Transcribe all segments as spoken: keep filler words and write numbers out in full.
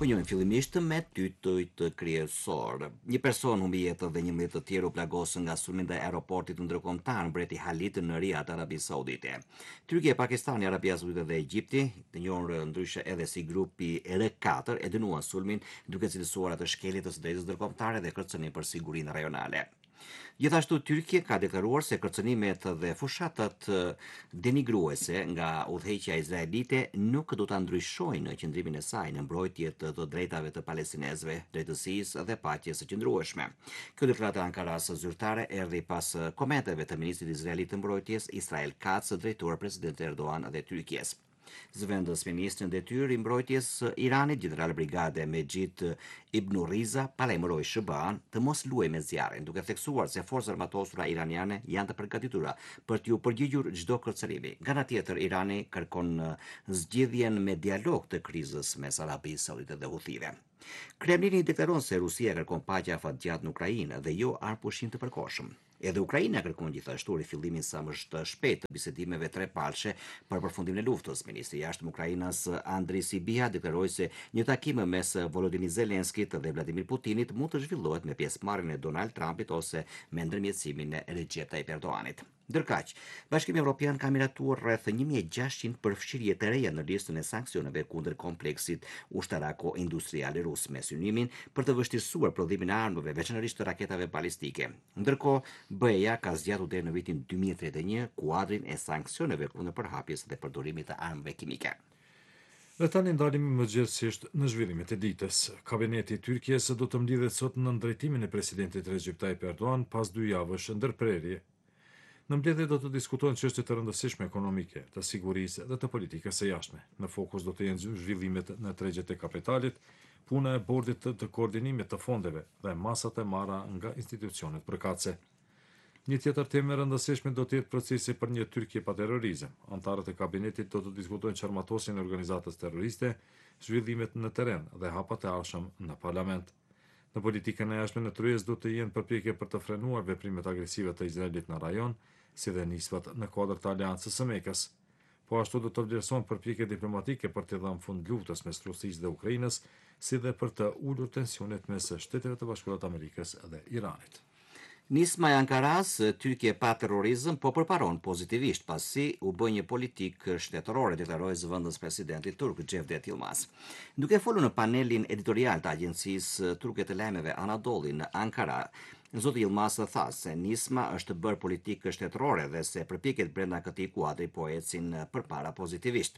Punojmë fillimisht me tytojt kryesor. Një person humbi jetën dhe njëmbëdhjetë të tjerë u plagosën nga sulmi ndaj aeroportit ndërkombëtar mbreti Halit në Riyadh, Arabi Saudite. Turqia, Pakistani, Arabia Saudite dhe Egjipti, të njohur ndryshe edhe si grupi R katër, e dënuan sulmin duke cilësuar atë shkelje të së drejtës ndërkombëtare dhe kërcënim për sigurinë rajonale. Gjithashtu, Tyrkia ka deklaruar se kërcënimet dhe fushatat denigruese nga udhëheqja izraelite nuk do ta ndryshojnë qëndrimin e saj në mbrojtje të të drejtave të palestinezëve, drejtësisë dhe paqes së qëndrueshme. Kjo deklaratë e Ankaras zyrtare erdhi pas komenteve të ministrit izraelit të mbrojtjes Israel Katz, drejtuar presidentit Erdogan dhe Tyrkisë. Zëvendës ministrin e detyrë i mbrojtjes Iranit, general brigade Mejid Ibn Riza, palajmëroi S B A-n të mos luajë me zjarrin, duke theksuar se forcat armatosura iraniane janë të përgatitura për t'u përgjigjur çdo kërcënimi. Nga ana tjetër, Irani kërkon zgjidhjen me dialog të krizës mes Arabisë Saudite dhe Huthive. Kremlini deklaron se Rusia kërkon paqe afatgjatë në Ukrainë dhe jo arpushim të përkohshëm. Edhe Ukraina kërkon gjithashtu rifillimin sa më të shpejtë të bisedimeve trepalshe për përfundimin e luftës. Ministri i jashtëm Ukrainës Andriy Sybiha deklaroi se një takim mes Volodymyr Zelenskit dhe Vladimir Putinit mund të zhvillohet me pjesëmarrjen e Donald Trumpit ose me ndërmjetësimin e Recep Tayyip Erdoganit. Ndërkaq, Bashkimi Evropian ka miratuar rreth një mijë e gjashtëqind përfshirje të reja në listën e sanksioneve kundër kompleksit ushtarako-industrial rus, me synimin për të vështirësuar prodhimin e armëve, veçanërisht të raketave balistike. Ndërkohë, B E A ka zgjatur deri në vitin dy mijë e tridhjetë e një kuadrin e sanksioneve kundër përhapjes dhe përdorimit të armëve kimike. Dhe tani ndalemi mëngjesisht në zhvillimet e ditës. Kabineti i Tyrkisë do të mbledhet sot në drejtimin e presidentit Recep Tayyip Erdogan pas dy javësh ndërprerje. Në mbledhje do të diskutohen çështje të rëndësishme ekonomike, të sigurisë dhe të politikës së jashtme. Në fokus do të jenë zhvillimet në tregjet e kapitalit, puna e bordit të koordinimit të fondeve dhe masat e marra nga institucionet përkatëse. Një tjetër temë e rëndësishme do të jetë procesi për një Tyrki pa terrorizëm. Antarët e kabinetit do të diskutojnë çarmatosjen e organizatës terroriste, zhvillimet në terren dhe hapat e ardhshëm në parlament. Në politikën e jashtme në kryes do të jenë përpjekje për të frenuar veprimet agresive të Izraelit në rajon, si dhe nisvat në kuadër të Aleancës së Mekës. Po ashtu do të vlerësohen përpjekje diplomatike për të dhënë fund luftës mes Rusisë dhe Ukrainës, si dhe për të ulur tensionet mes Shteteve të Bashkuara të Amerikës dhe Iranit. Nisma e Ankaras, Tyrkie pa terrorizëm, po përparon pozitivisht pasi u bë një politikë shtetërore, deklaroi zëvendës presidenti turk Cevdet Yılmaz. Duke folur në panelin editorial të agjencisë turke të lajmeve Anadolu në Ankara, zoti Yılmaz tha se nisma është bërë politikë shtetërore dhe se përpjekjet brenda këtij kuadri po ecin përpara pozitivisht.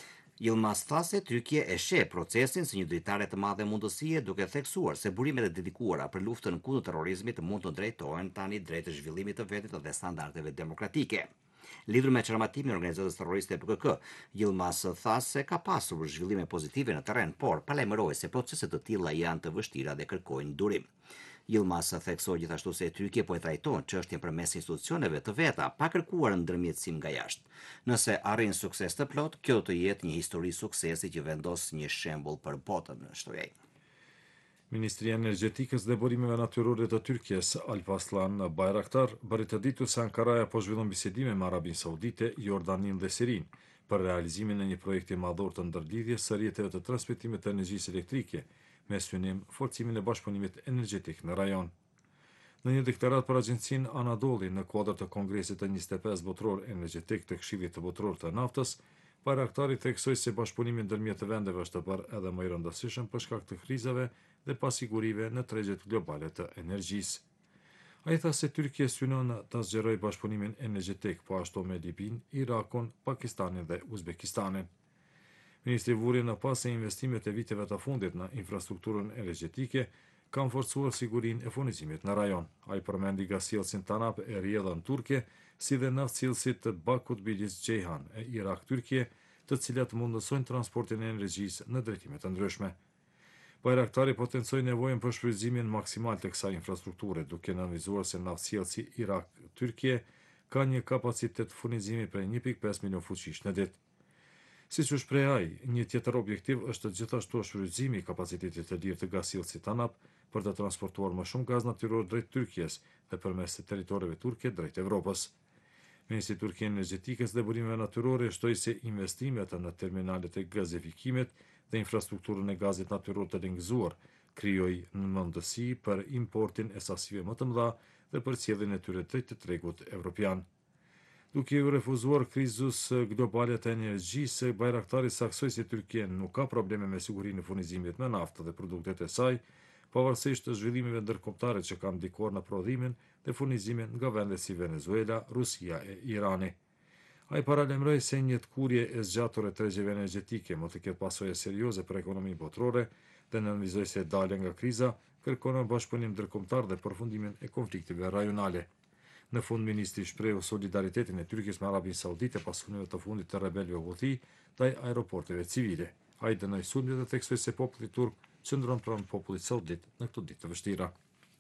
Yılmaz tha se Tyrkia e sheh procesin si një dritare të madhe mundësie, duke theksuar se burimet e dedikuara për luftën kundër terrorizmit mund të drejtohen tani drejt zhvillimit të vetit dhe standardeve demokratike. Lidhur me çarmatimin e organizatës terroriste P K K, Yılmaz tha se ka pasur zhvillime pozitive në terren, por palajmëroi se proceset të tilla janë të vështira dhe kërkojnë durim. Yılmaz theksoi gjithashtu se Tyrkia po e trajton çështjen përmes institucioneve të veta, pa kërkuar ndërmjetësim nga jashtë. Nëse arrin sukses të plot, kjo do të jetë një histori suksesi që vendos një shembull për botën, shtojai. Ministria e Energjetikës dhe Burimeve Natyrore të Tyrkisë, Alparslan Bayraktar, bëri të ditur se Ankaraja po zhvillon bisedime me Arabinë Saudite, Jordaninë dhe Sirinë për realizimin e një projekti madhor të ndërlidhjes së rrjeteve të transmetimit të energjisë elektrike, me synim forcimin e bashkëpunimit energjetik në rajon. Në një deklaratë për agjencinë Anadolu në kuadër të Kongresit të njëzet e pesë botror energjetik të Këshillit të Botror të Naftës, Bayraktari theksoi se bashkëpunimi ndërmjet vendeve është bërë edhe më i rëndësishëm për shkak të krizave dhe pasigurive në tregjet globale të energjisë. Ai tha se Tyrkia synon të zgjerojë bashkëpunimin energjetik, po ashtu me Libinë, Irakun, Pakistanin dhe Uzbekistanin. Ministri vuri në pas se investimet e viteve të fundit në infrastrukturën energjetike kanë forcuar sigurinë e furnizimit në rajon. Ai përmendi gasjellsin Tanap e rrjedhën turke, si dhe naftësjellësit të Bakut Bilis Ceyhan e Irak Tyrkie, të cilat mundësojnë transportin e energjisë në drejtime të ndryshme. Bayraktari potencoi nevojën për shfrytëzimin maksimal të kësaj infrastrukture, duke nënvizuar se naftësjellsi Irak Tyrkie ka një kapacitet furnizimi prej një pikë pesë milion fuqish në ditë. Siç u shpreh ai, një tjetër objektiv është gjithashtu shfrytëzimi i kapacitetit të lirë të gasjellësit Tanap për të transportuar më shumë gaz natyror drejt Tyrkisë dhe përmes territoreve turke drejt Evropës. Ministri Turki i Energjetikës dhe Burimeve Natyrore shtoi se investimet në terminalet e gazifikimit dhe infrastrukturën e gazit natyror të ringëzuar, krijoi në mundësi për importin e sasive më të mëdha dhe për sjelljen e tyre drejt të tregut evropian. Duke u refuzuar krizës globale të energjisë, Bajraktari saksoi se Tyrkia nuk ka probleme me sigurinë e furnizimit me naftë dhe produktet e saj, pavarësisht të zhvillimeve ndërkombëtare që kanë ndikuar në prodhimin dhe furnizimin nga vende si Venezuela, Rusia e Irani. Ai paralajmëroi se një kurje e zgjatur e tregjeve energjetike mund të ketë pasoje serioze për ekonominë botërore dhe nënvizoi se dalja nga kriza kërkon bashkëpunim ndërkombëtar dhe përfundimin e konflikteve rajonale. Në fund, ministri shprehu solidaritetin e Tyrkisë me Arabinë Saudite pas sulmeve të fundit të rebelëve Houthi ndaj aeroporteve civile. Ai dënoi sulmet dhe theksoi se populli turk qëndron pranë popullit saudit në këto ditë të vështira.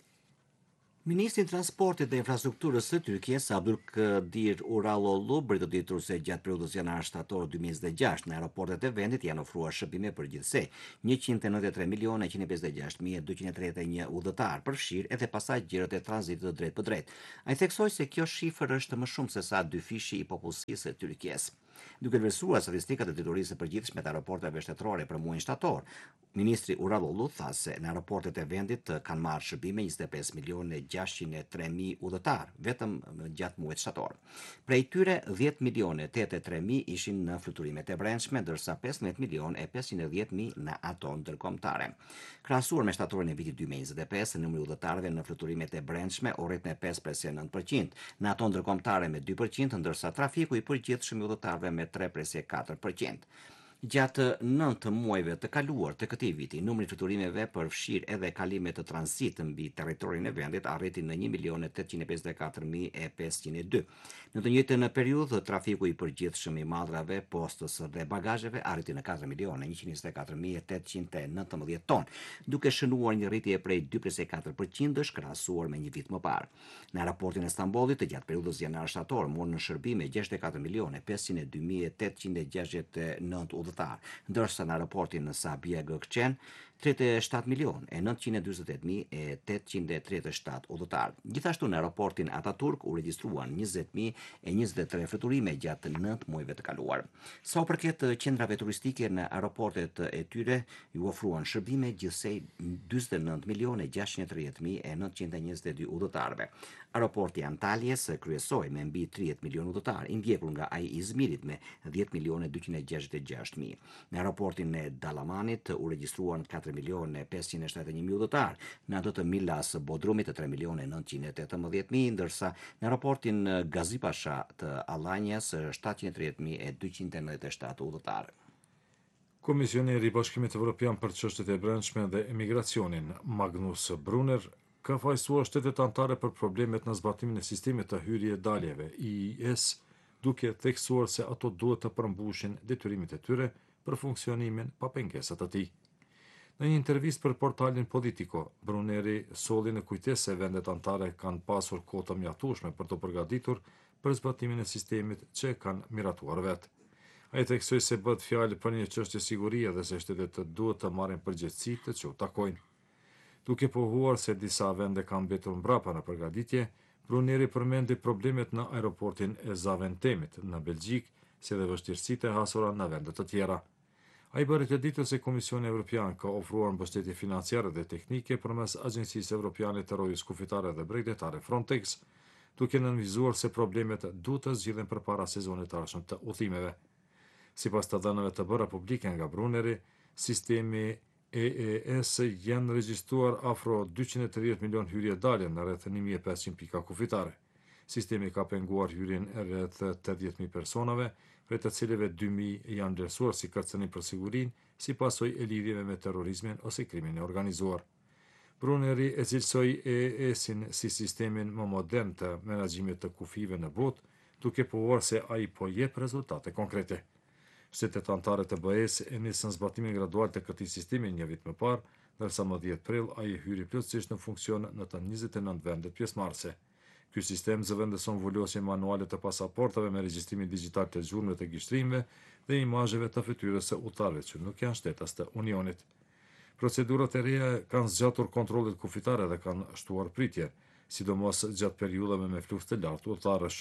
Ministri i Transportit dhe Infrastrukturës së Tyrkisë, Abdulkadir Uralolu, bërtoditur se gjatë periudhës janar-shtator dy mijë e njëzet e gjashtë në aeroportet e vendit janë ofruar shërbime përgjithëse njëqind e nëntëdhjetë e tre miliona e njëqind e pesëdhjetë e gjashtë mijë e dueqin e tridhjetë e një udhëtar, përfshirë edhe pasagjerët e tranzitit të drejt për drejt. Ai theksoi se kjo shifër është më shumë se sa dy fishi i popullsisë së Tyrkisë. Duke vlerësuar statistikat e diturisë së përgjithshme të aeroporteve shtetërore për muajin shtator, ministri Uralolu tha se në aeroportet e vendit kanë marrë shërbime njëzet e pesë milionë e gjashtëqind e tre mijë udhëtar vetëm gjatë muajit shtator. Prej tyre dhjetë milionë e tetëdhjetë e tre mijë ishin në fluturimet e brendshme, ndërsa pesëmbëdhjetë milionë e pesëqind e dhjetë mijë në ato ndërkombëtare. Krahasuar me shtatorin e vitit dy mijë e njëzet e pesë, numri i udhëtarëve në fluturimet e brendshme u rrit me pesë presë nëntë përqind, në ato ndërkombëtare me dy përqind, ndërsa trafiku i përgjithshëm i udhëtarëve me tre presë katër përqind. Gjatë nëntë muajve të kaluar të këtij viti, numri i fluturimeve përfshirë edhe kalime të tranzit mbi territorin e vendit arriti në një milion e tetëqind e pesëdhjetë e katër mijë e pesëqind e dy. Në të njëjtën periudhë, trafiku i përgjithshëm i madrave, postës dhe bagazheve arriti në katër milion e njëqind e njëzet e katër mijë e tetëqind e nëntëmbëdhjetë tonë, duke shënuar një rritje prej dy presë katër përqind-sh krahasuar me një vit më parë. Në aeroportin e Stambollit, gjatë periudhës janar-shtator, morën në shërbime gjashtëdhjetë e katër milion e pesëqind e dy mijë e tetëqind e gjashtëdhjetë e nëntë udhëtar, ndërsa në aeroportin në Sabiha Gökçen tridhjetë e shtatë milion e nëntëqind e dyzet e tetë mijë e tetëqind e tridhjetë e shtatë udhëtar. Gjithashtu në aeroportin Ataturk u regjistruan njëzet mijë e njëzet e tre fluturime gjatë nëntë muajve të kaluar. Sa u përket qendrave turistike në aeroportet e tyre ju ofruan shërbime gjithsej dyzet e nëntë milion e gjashtëqind e tridhjetë mijë e nëntëqind e njëzet e dy udhëtarëve. Aeroporti Antaljes kryesoi me mbi tridhjetë milion udhëtar, i ndjekur nga ai i Izmirit me dhjetë milion e dyqind e gjashtëdhjetë e gjashtë mijë. Në aeroportin e Dalamanit u regjistruan katër milion e pesëqind e shtatëdhjetë e një mijë udhëtar, në ato të Milas Bodrumit të tre milion e nëntëqind e tetëmbëdhjetë mijë, ndërsa në aeroportin Gazipasha të Allanjas shtatëqind e tridhjetë mijë e dyqind e nëntëdhjetë e shtatë udhëtar. Komisioneri i Bashkimit Evropian për çështjet e brendshme dhe emigracionin, Magnus Brunner, ka fajsuar shtetet anëtare për problemet në zbatimin e sistemit të hyrje daljeve I I S, duke theksuar se ato duhet të përmbushin detyrimet e tyre për funksionimin pa pengesat të tij. Në një intervistë për portalin Politico, Bruneri solli në kujtesë se vendet anëtare kanë pasur kohë të mjaftueshme për të përgatitur për zbatimin e sistemit që kanë miratuar vetë. Ai theksoi se bëhet fjalë për një çështje sigurie dhe se shtetet duhet të marrin përgjegjësi të që u takojnë. Duke pohuar se disa vende kanë mbetur mbrapa në përgatitje, Bruneri përmendi problemet në aeroportin e Zaventemit në Belgjik, si dhe vështirësitë e hasura në vende të tjera. Ai bëri të ditur se Komisioni Evropian ka ofruar mbështetje financiare dhe teknike përmes Agjencisë Evropiane të Rojës Kufitare dhe Bregdetare Frontex, duke nënvizuar se problemet duhet të zgjidhen përpara sezonit të ardhshëm të udhëtimeve. Sipas të dhënave të bëra publike nga Bruneri, sistemi E E S janë regjistruar afro dyqind e tridhjetë milion hyrje dalje në rreth një mijë e pesëqind pika kufitare. Sistemi ka penguar hyrjen e rreth tetëdhjetë mijë personave, prej të cilëve dy mijë janë vlerësuar si kërcënim për sigurinë, si pasojë e lidhjeve me terrorizmin ose krimin e organizuar. Bruneri e cilësoi E E S-in si sistemin më modern të menaxhimit të kufive në botë, duke pohuar se ai po jep rezultate konkrete. Shtetet anëtare të B E-s e nisën zbatimin gradual të këtij sistemi një vit më parë, ndërsa më dhjetë prill ai hyri plotësisht në funksion në të njëzet e nëntë vendet pjesëmarrëse. Ky sistem zëvendëson vulosjen manuale të pasaportave me regjistrimin digjital të zhurmëve të gishtrimeve dhe imazheve të fytyrës së udhëtarëve që nuk janë shtetas të Unionit. Procedurat e reja kanë zgjatur kontrollet kufitare dhe kanë shtuar pritje, sidomos gjatë periudhave me fluks të lartë udhëtarësh.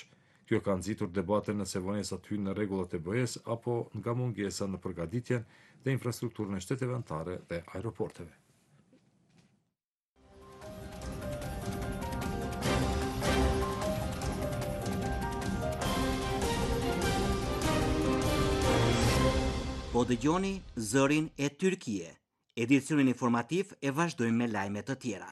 Kjo ka nxitur debate nëse vonesat hyn në rregullat e B E S apo nga mungesa në përgatitjen dhe infrastrukturën e shtetet anëtare dhe aeroporteve. Po dëgjoni zërin e Tyrkie. Edicionin informativ e vazhdojmë me lajme të tjera.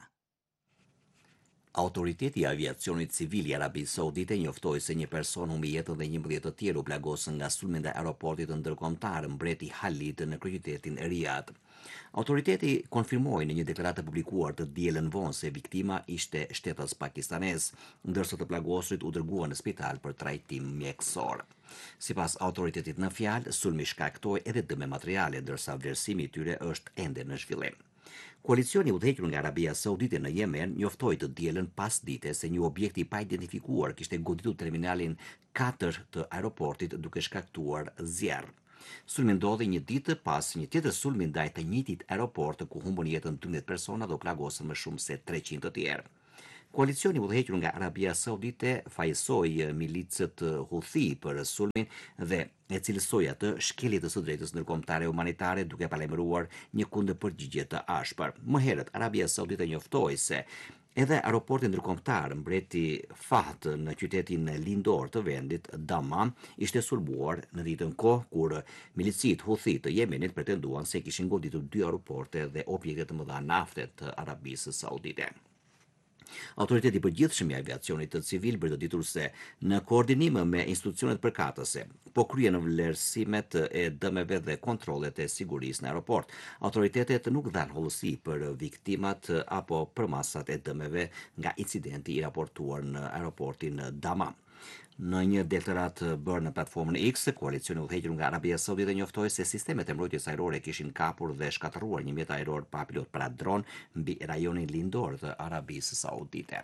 Autoriteti i aviacionit civil i Arabisë Saudite njoftoi se një person humbi jetën dhe njëmbëdhjetë të tjerë u plagosën nga sulmi ndaj aeroportit ndërkombëtar Mbreti Khalid në kryeqytetin Riyadh. Autoriteti konfirmoi në një deklaratë publikuar të dielën vonë se viktima ishte shtetës pakistanez, ndërsa të plagosurit u dërguan në spital për trajtim mjekësor. Sipas autoritetit në fjalë, sulmi shkaktoi edhe dëme materiale, ndërsa vlerësimi i tyre është ende në zhvillim. Koalicioni udhëhequr nga Arabia Saudite në Yemen njoftoi të dielën pas dite se një objekt i pa identifikuar kishte goditur terminalin katër të aeroportit duke shkaktuar zjarr. Sulmi ndodhi një ditë pas një tjetër sulmi ndaj të njëjtit aeroport ku humbën jetën dymbëdhjetë persona dhe u plagosën më shumë se treqind të tjerë. Koalicioni udhëhequr nga Arabia Saudite fajsoi milicët Houthi për sulmin dhe e cilësoi atë shkelje të së drejtës ndërkombëtare humanitare duke paralajmëruar një kundërpërgjigje të ashpër. Më herët Arabia Saudite njoftoi se edhe aeroporti ndërkombëtar Mbreti Fahd në qytetin lindor të vendit Dammam ishte sulmuar në ditën kohë kur milicit Houthi të Yemenit pretenduan se kishin goditur dy aeroporte dhe objekte të mëdha nafte të Arabisë Saudite. Autoriteti i përgjithshëm i aviacionit të civil bëri të ditur se në koordinim me institucionet përkatëse po kryen vlerësimet e dëmeve dhe kontrollet e sigurisë në aeroport. Autoritetet nuk dhanë hollësi për viktimat apo për masat e dëmeve nga incidenti i raportuar në aeroportin Dammam. Në një deklaratë bërë në platformën X, koalicioni udhëhequr nga Arabia Saudite njoftoi se sistemet e mbrojtjes ajrore kishin kapur dhe shkatërruar një mjet ajror pa pilot para dron mbi rajonin lindor të Arabisë Saudite.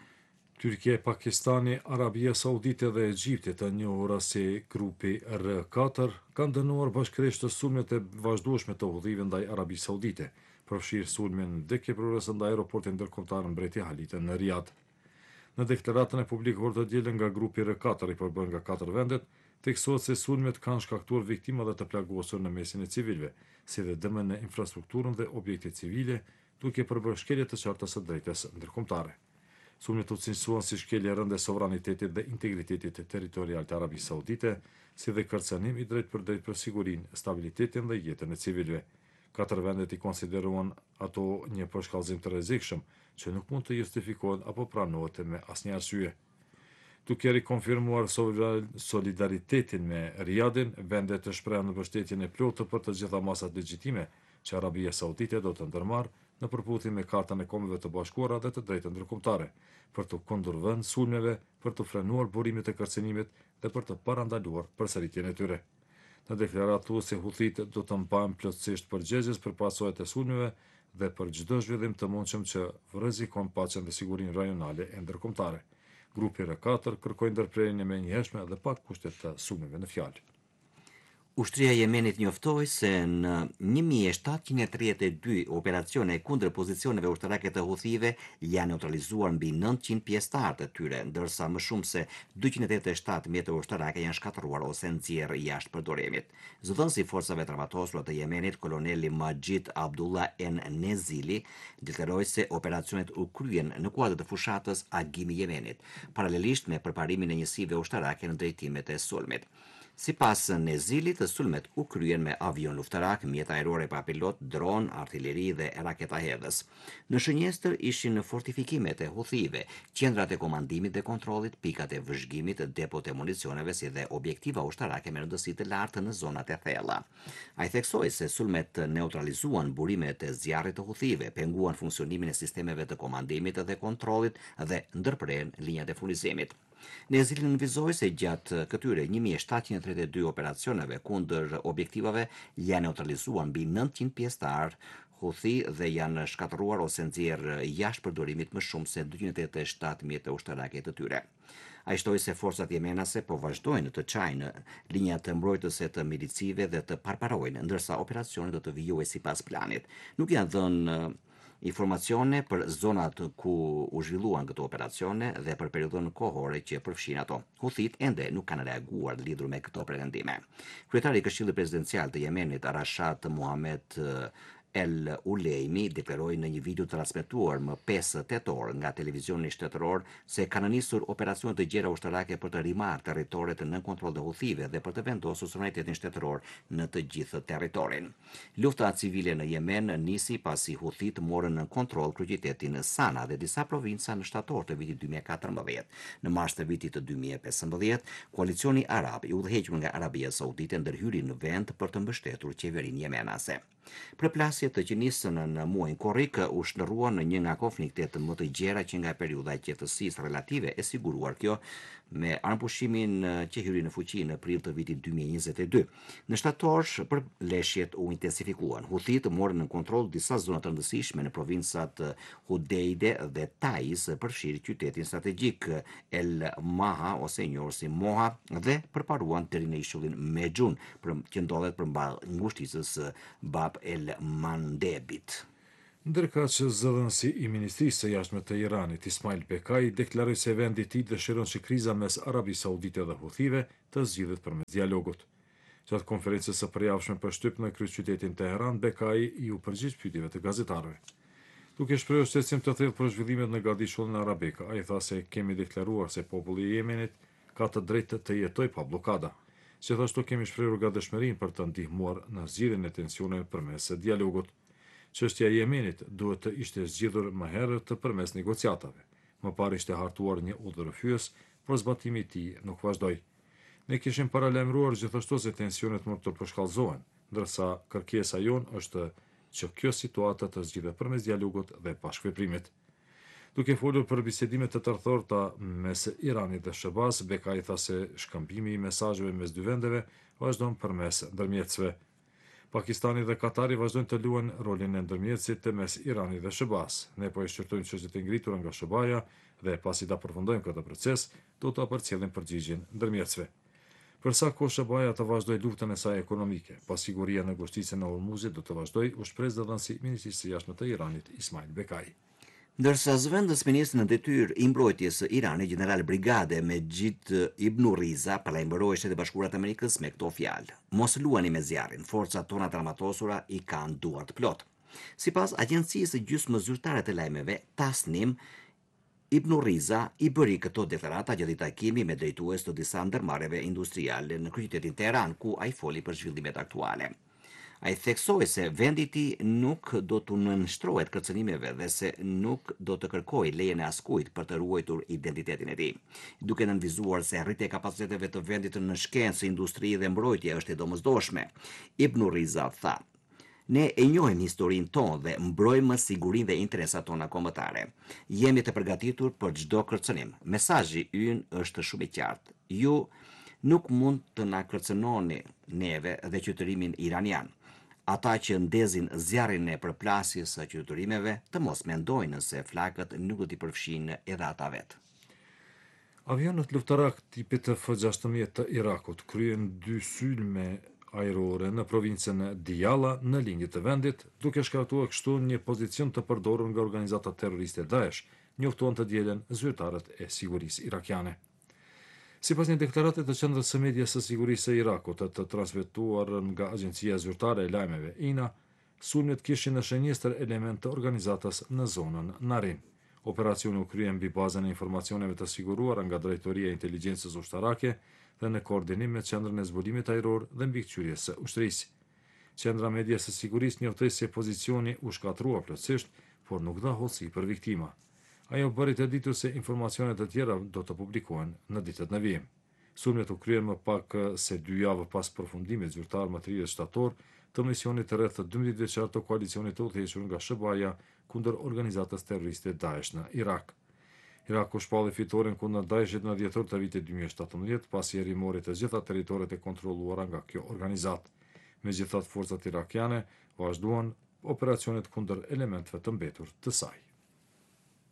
Tyrkia, Pakistani, Arabia Saudite dhe Egjipti, të njohura si grupi R katër, kanë dënuar bashkërisht të sulmet e vazhdueshme të Huthive ndaj Arabisë Saudite, përfshirë sulmin dhe kepërores ndaj aeroportit ndërkombëtar Mbreti Khalid në Riyadh. Në deklaratën e publikuar të dielën nga grupi R katër i përbërë nga katër vendet, theksohet se sulmet kanë shkaktuar viktima dhe të plagosur në mesin e civilëve, si dhe dëme në infrastrukturën dhe objekte civile, duke përbërë shkelje të qarta së drejtës ndërkombëtare. Sulmet u cilësuan si shkelje rënde sovranitetit dhe integritetit territorial të Arabisë Saudite, si dhe kërcënim i drejt për drejt për sigurinë, stabilitetin dhe jetën e civilëve. Katër vendet i konsideruan ato një përshkallëzim të rrezikshëm që nuk mund të justifikohet apo pranohet me asnjë arsye. Duke rikonfirmuar solidaritetin me Riyadhin, vendet të shprehën mbështetjen e plotë për të gjitha masat legjitime që Arabia Saudite do të ndërmarrë në përputhje me Kartën e Kombeve të Bashkuara dhe të drejtën ndërkombëtare, për të kundërvënë sulmeve, për të frenuar burimet e kërcënimit dhe për të parandaluar përsëritjen e tyre. Në deklaratë thuhet se Huthit do të mbajnë plotësisht përgjegjës për pasojat e sulmeve dhe për çdo zhvillim të mundshëm që rrezikon paqen dhe sigurinë rajonale e ndërkombëtare. Grupi R katër kërkoi ndërprerjen e menjëhershme dhe pa kushte të sulmeve në fjalë. Ushtria e Yemenit njoftoi se në një mijë e shtatëqind e tridhjetë e dy operacione kundër pozicioneve ushtarake të Huthive janë neutralizuar mbi nëntëqind pjesëtar të tyre, ndërsa më shumë se dyqind e tetëdhjetë e shtatë mjete ushtarake janë shkatëruar ose nxjerrë jashtë përdorimit. Zëdhënësi i forcave të armatosura të Yemenit, koloneli Majid Abdullah En Nezili, deklaroi se operacionet u kryen në kuadër të fushatës Agimi i Yemenit, paralelisht me përparimin e njësive ushtarake në drejtimet e sulmit. Sipas Nezilit, sulmet u kryen me avion luftarak, mjete ajrore pa pilot, dron, artilleri dhe raketa hedhës. Në shënjestër ishin fortifikimet e Huthive, qendrat e komandimit dhe kontrollit, pikat e vëzhgimit, depot e municioneve si dhe objektiva ushtarake me rëndësi të lartë në zonat e thella. Ai theksoi se sulmet neutralizuan burimet e zjarrit të Huthive, penguan funksionimin e sistemeve të komandimit dhe kontrollit dhe ndërprerën linjat e furnizimit. Nezili nënvizoi se gjatë këtyre një mijë e shtatëqind e tridhjetë e dy operacioneve kundër objektivave janë neutralizuar mbi nëntëqind pjesëtar Houthi dhe janë shkatëruar ose nxjerrë jashtë përdorimit më shumë se dyqind e tetëdhjetë e shtatë mjete ushtarake të tyre. Ai shtoi se forcat jemenase po vazhdojnë të çajnë linjat të mbrojtëse të milicive dhe të parparojnë, ndërsa operacioni do të vijojë sipas planit. Nuk janë dhënë informacione për zonat ku u zhvilluan këto operacione dhe për periudhën kohore që përfshin ato. Huthit ende nuk kanë reaguar lidhur me këto pretendime. Kryetari i Këshillit Presidencial të Yemenit, Arashat Mohamed El Ulejmi, deklaroi në një video transmetuar më pesë tetor nga televizioni shtetëror se kanë nisur operacione të gjera ushtarake për të rimarrë territoret në kontroll të Huthive dhe për të vendosur sovranitetin shtetëror në të gjithë territorin. Lufta civile në Yemen nisi pasi Huthit morën në kontroll kryeqytetin Sana dhe disa provinca në shtator të vitit dy mijë e katërmbëdhjetë. Në mars të vitit të dy mijë e pesëmbëdhjetë, koalicioni arab i udhëhequr nga Arabia Saudite ndërhyri në vend për të mbështetur qeverinë yemenase. Përplasjet që nisën në muajin korrik u shndërruan në një nga konfliktet më të gjera që nga periudha e qetësisë relative e siguruar kjo me armëpushimin që hyri në fuqi në prill të vitit dy mijë e njëzet e dy. Në shtator, përleshjet u intensifikuan. Huthit morën në kontroll disa zona të rëndësishme në provincat Hudeide dhe Taiz, përfshirë qytetin strategjik El Maha ose e njohur si Moha dhe përparuan deri në ishullin Mexhun, që ndodhet përmballë ngushticës Bab El Mandebit. Ndërka që zëdhënësi i Ministrisë së Jashtme të Iranit, Ismail Bekai, deklaroi se vendi i tij dëshiron që kriza mes Arabisë Saudite dhe Huthive të zgjidhet përmes dialogut. Gjatë konferencës së përjavshme për shtyp në kryeqytetin Teheran, Bekai ju përgjigj pyetjeve të gazetarëve. Duke shprehur shqetësim të thellë për zhvillimet në Gardishullin Arabik, ai tha se kemi deklaruar se populli i Yemenit ka të drejtë të jetojë pa bllokada. Gjithashtu kemi shprehur gatishmërinë për të ndihmuar në zgjidhjen e tensioneve përmes dialogut. Çështja e Yemenit duhet të ishte zgjidhur më herët përmes negociatave. Më parë ishte hartuar një udhërrëfyes, por zbatimi i tij nuk vazhdoi. Ne kishim paralajmëruar gjithashtu se tensionet mund të përshkallëzohen, ndërsa kërkesa jonë është që kjo situatë të zgjidhet përmes dialogut dhe pa shkëputrimit. Duke folur për bisedimet të tërthorta mes Iranit dhe Sh B A S, Bekai tha se shkëmbimi i mesazheve mes dy vendeve vazhdon përmes ndërmjetësve. Pakistani dhe Katari vazhdojnë të luajnë rolin e ndërmjetësit të mes Iranit dhe Sh B A S. Ne po e shqyrtojmë çështjet e ngritura nga Sh B A-ja dhe pasi ta përfundojmë këtë proces, do të përcjellim përgjigjen ndërmjetësve. Për sa kohë Sh B A-ja të vazhdojë luftën e saj ekonomike, pasiguria në ngushticën e Hormuzit do të vazhdojë, u shpreh zëdhënësi i Ministrisë së Jashtme të Iranit, Ismail Bekai. Ndërsa zëvendës ministri në detyrë i mbrojtjes së Iranit, general brigade Mejid Ibn Riza, paralajmëroi Shtetet e Bashkuara të Amerikës me këto fjalë: "Mos luani me zjarrin, forcat tona të armatosura i kanë duart plot." Sipas agjencisë gjysmë zyrtare të lajmeve Tasnim, Ibn Riza i bëri këto deklarata gjatë një takimi me drejtues të disa ndërmarrjeve industriale në kryeqytetin Teheran, ku ai foli për zhvillimet aktuale. Ai theksoi se vendi i tij nuk do të nënshtrohet kërcënimeve dhe se nuk do të kërkojë lejen e askujt për të ruajtur identitetin e tij. Duke nënvizuar se rritja e kapaciteteve të vendit në shkencë, industri dhe mbrojtje është e domosdoshme, Ibn Riza tha: "Ne e njohim historinë tonë dhe mbrojmë sigurinë dhe interesat tona kombëtare. Jemi të përgatitur për çdo kërcënim. Mesazhi ynë është shumë i qartë. Ju nuk mund të na kërcënoni neve dhe qytetërimin iranian. Ata që ndezin zjarrin e përplasjes së qytetërimeve të mos mendojnë se flakët nuk do t'i përfshinë edhe ata vetë." Avionët luftarak tipit F gjashtëmbëdhjetë të Irakut kryen dy sulme ajrore në provincën Diyala në lindje të vendit, duke shkaktuar kështu një pozicion të përdorur nga organizata terroriste Daesh, njoftuan të dielën zyrtarët e sigurisë irakiane. Sipas një deklarate të Qendrës së Medias së Sigurisë së Irakut të transmetuar nga Agjencia Zyrtare e Lajmeve I N A, sulmet kishin në shënjestër element të organizatës në zonën Narin. Operacioni u krye mbi bazën e informacioneve të siguruara nga Drejtoria e Inteligjencës Ushtarake dhe në koordinim me Qendrën e Zbulimit Ajror dhe Mbikëqyrjes së Ushtrisë. Qendra Medias së Sigurisë njoftoi se pozicioni u shkatrua plotësisht, por nuk dha hollësi për viktima. Ajo bëri të ditur se informacionet të tjera do të publikohen në ditët në vijim. Sulmet u kryen më pak se dy javë pas përfundimit zyrtar më tridhjetë shtator të misionit të rreth dymbëdhjetë vjeçar të koalicionit të udhëhequr nga Sh B A-ja kundër organizatës terroriste Daesh në Irak. Iraku shpalli fitoren kundër Daeshit në dhjetor të vitit dy mijë e shtatëmbëdhjetë, pasi i rimori të gjitha territoret e kontrolluara nga kjo organizatë. Megjithatë, forcat irakiane vazhduan operacionet kundër elementëve të mbetur të saj.